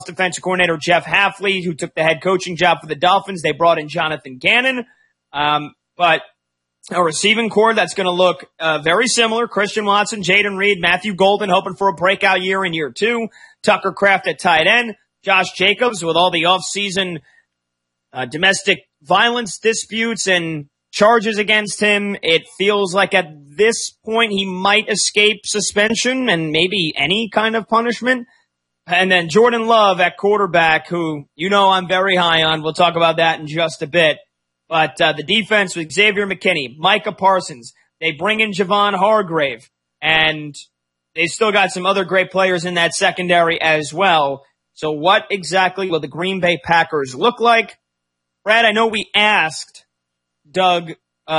defensive coordinator Jeff Hafley, who took the head coaching job for the Dolphins. They brought in Jonathan Gannon. But a receiving core that's going to look very similar. Christian Watson, Jaden Reed, Matthew Golden hoping for a breakout year in year 2. Tucker Kraft at tight end. Josh Jacobs with all the offseason domestic violence disputes and charges against him. It feels like at this point he might escape suspension and maybe any kind of punishment. And then Jordan Love at quarterback, who I'm very high on. We'll talk about that in just a bit. But the defense with Xavier McKinney, Micah Parsons, they bring in Javon Hargrave, and they still got some other great players in that secondary as well. So what exactly will the Green Bay Packers look like? Brad, I know we asked Doug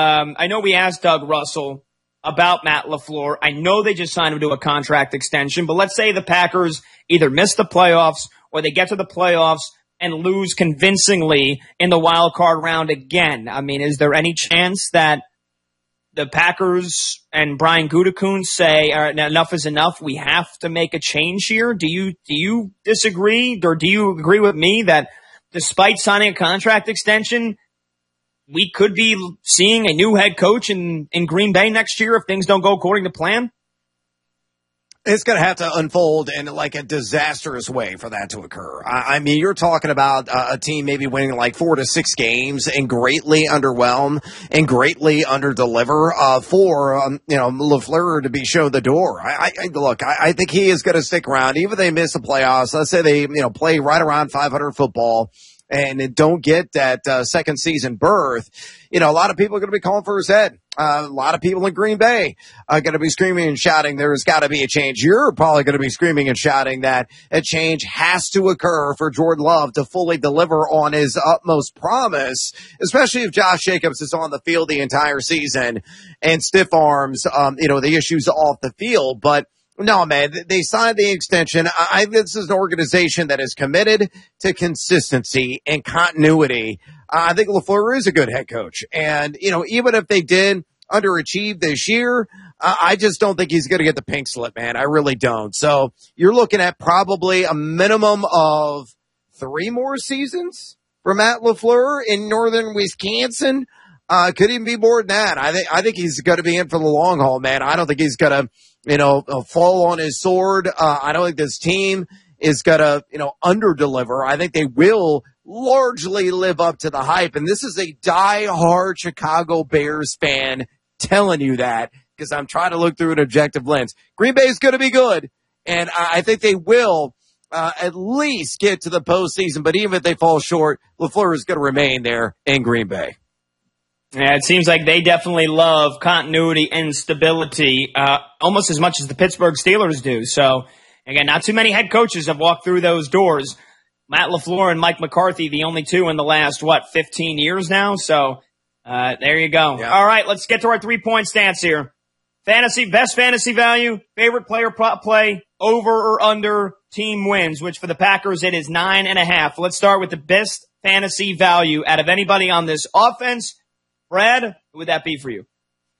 Russell about Matt LaFleur. I know they just signed him to a contract extension, but let's say the Packers either miss the playoffs or they get to the playoffs and lose convincingly in the wild card round again. I mean, is there any chance that the Packers and Brian Gutekunst say, all right, now enough is enough, we have to make a change here? Do you disagree, or do you agree with me that despite signing a contract extension, we could be seeing a new head coach in Green Bay next year if things don't go according to plan? It's going to have to unfold in like a disastrous way for that to occur. I mean, you're talking about a team maybe winning like 4 to 6 games and greatly underwhelm and greatly underdeliver for LaFleur to be shown the door. I think he is going to stick around even if they miss the playoffs. Let's say they play right around 500 football and don't get that second season berth. A lot of people are going to be calling for his head. A lot of people in Green Bay are going to be screaming and shouting, there's got to be a change. You're probably going to be screaming and shouting that a change has to occur for Jordan Love to fully deliver on his utmost promise, especially if Josh Jacobs is on the field the entire season and stiff arms, the issues off the field. But no, man, they signed the extension. This is an organization that is committed to consistency and continuity. I think LaFleur is a good head coach. And, even if they did underachieve this year, I just don't think he's going to get the pink slip, man. I really don't. So you're looking at probably a minimum of 3 more seasons for Matt LaFleur in northern Wisconsin. Could even be more than that. I think he's going to be in for the long haul, man. I don't think he's going to, fall on his sword. I don't think this team is going to, underdeliver. I think they will largely live up to the hype. And this is a diehard Chicago Bears fan telling you that, because I'm trying to look through an objective lens. Green Bay is going to be good, and I think they will at least get to the postseason. But even if they fall short, LaFleur is going to remain there in Green Bay. Yeah, it seems like they definitely love continuity and stability almost as much as the Pittsburgh Steelers do. So, again, not too many head coaches have walked through those doors. Matt LaFleur and Mike McCarthy, the only two in the last, 15 years now? So, there you go. Yeah. All right, let's get to our 3-point stance here. Best fantasy value, favorite player prop play, over or under, team wins, which for the Packers it is 9.5. Let's start with the best fantasy value out of anybody on this offense. Brad, who would that be for you?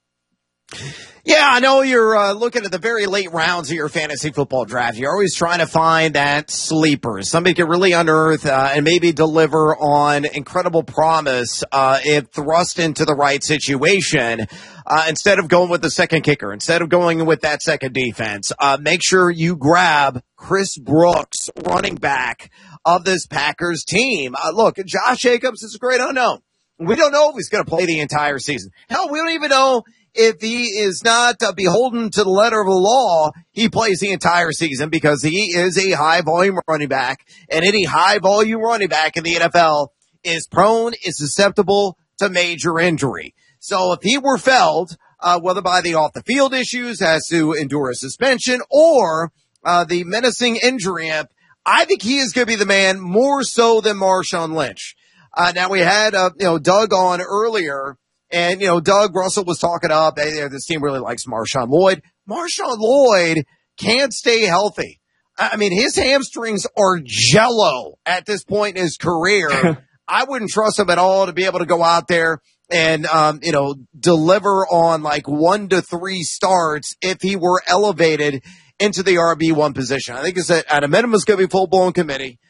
Yeah, I know you're looking at the very late rounds of your fantasy football draft. You're always trying to find that sleeper, somebody can really unearth and maybe deliver on incredible promise if thrust into the right situation. Instead of going with the second kicker, instead of going with that second defense, make sure you grab Chris Brooks, running back of this Packers team. Look, Josh Jacobs is a great unknown. We don't know if he's going to play the entire season. Hell, we don't even know if he is not beholden to the letter of the law, he plays the entire season, because he is a high-volume running back, and any high-volume running back in the NFL is susceptible to major injury. So if he were felled, whether by the off-the-field issues, has to endure a suspension, or the menacing injury, I think he is going to be the man more so than Marshawn Lynch. Now we had, Doug on earlier, and, Doug Russell was talking up, hey, this team really likes Marshawn Lloyd. Marshawn Lloyd can't stay healthy. I mean, his hamstrings are jello at this point in his career. I wouldn't trust him at all to be able to go out there and, deliver on like 1 to 3 starts if he were elevated into the RB1 position. I think it's at a minimum, it's going to be full-blown committee.